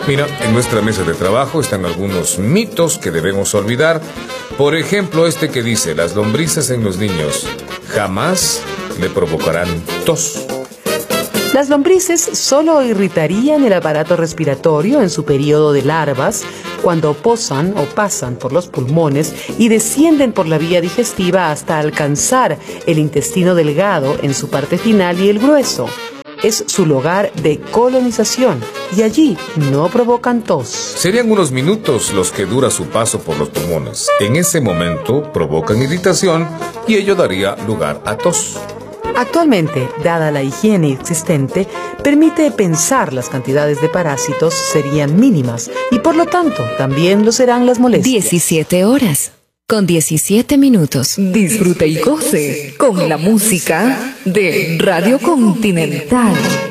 Mira, en nuestra mesa de trabajo están algunos mitos que debemos olvidar. Por ejemplo, este que dice: las lombrices en los niños jamás le provocarán tos. Las lombrices solo irritarían el aparato respiratorio en su periodo de larvas, cuando posan o pasan por los pulmones y descienden por la vía digestiva hasta alcanzar el intestino delgado en su parte final y el grueso. Es su lugar de colonización y allí no provocan tos. Serían unos minutos los que dura su paso por los pulmones. En ese momento provocan irritación y ello daría lugar a tos. Actualmente, dada la higiene existente, permite pensar las cantidades de parásitos serían mínimas y por lo tanto también lo serán las molestias. 17 horas con 17 minutos. Disfrute y goce con la música de Radio Continental.